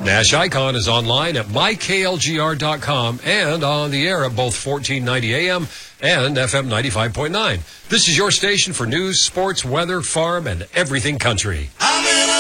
Nash Icon is online at myklgr.com and on the air at both 1490 AM and FM 95.9. This is your station for news, sports, weather, farm, and everything country.